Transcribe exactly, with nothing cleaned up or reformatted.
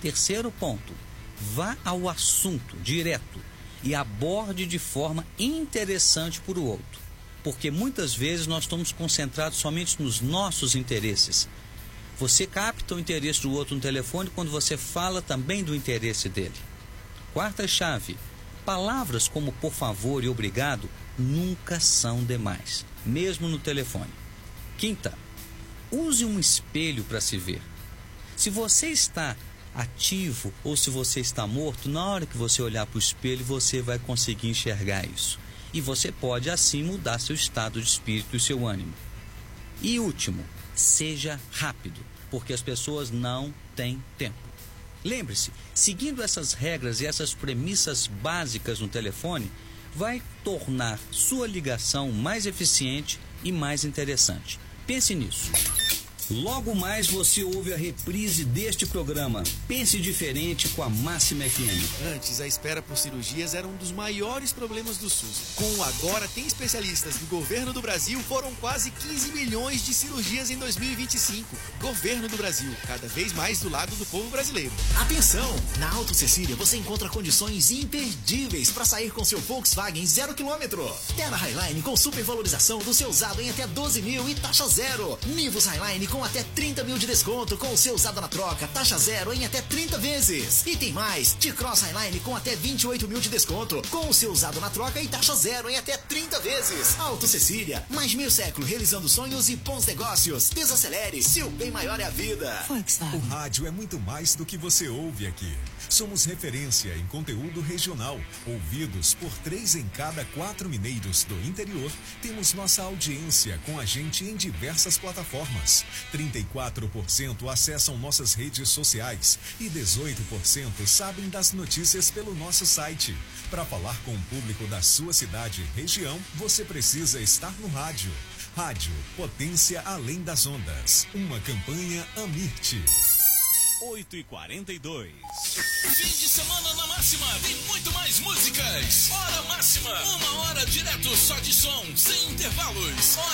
terceiro ponto, vá ao assunto direto e aborde de forma interessante para o outro. Porque muitas vezes nós estamos concentrados somente nos nossos interesses. Você capta o interesse do outro no telefone quando você fala também do interesse dele. Quarta chave, palavras como por favor e obrigado nunca são demais, mesmo no telefone. Quinta, use um espelho para se ver. Se você está ativo ou se você está morto, na hora que você olhar para o espelho, você vai conseguir enxergar isso. E você pode assim mudar seu estado de espírito e seu ânimo. E último, seja rápido, porque as pessoas não têm tempo. Lembre-se, seguindo essas regras e essas premissas básicas no telefone, vai tornar sua ligação mais eficiente e mais interessante. Pense nisso. Logo mais você ouve a reprise deste programa. Pense diferente com a Máxima F M. Antes, a espera por cirurgias era um dos maiores problemas do SUS. Com o Agora Tem Especialistas do Governo do Brasil, foram quase quinze milhões de cirurgias em dois mil e vinte e cinco. Governo do Brasil, cada vez mais do lado do povo brasileiro. Atenção! Na Auto Cecília você encontra condições imperdíveis para sair com seu Volkswagen zero quilômetro. Terra Highline com supervalorização do seu usado em até doze mil e taxa zero. Nivus Highline com até trinta mil de desconto com o seu usado na troca, taxa zero em até trinta vezes. E tem mais, T-Cross Highline com até vinte e oito mil de desconto com o seu usado na troca e taxa zero em até trinta vezes. Auto Cecília, mais meio século realizando sonhos e bons negócios. Desacelere, seu bem maior é a vida. Volkswagen. O rádio é muito mais do que você ouve aqui. Somos referência em conteúdo regional, ouvidos por três em cada quatro mineiros do interior. Temos nossa audiência com a gente em diversas plataformas. trinta e quatro por cento acessam nossas redes sociais e dezoito por cento sabem das notícias pelo nosso site. Para falar com o público da sua cidade e região, você precisa estar no rádio. Rádio Potência Além das Ondas. Uma campanha Amirte. oito e quarenta e dois. Fim de semana na Máxima, tem muito mais músicas. Hora Máxima, uma hora direto só de som, sem intervalos. Hora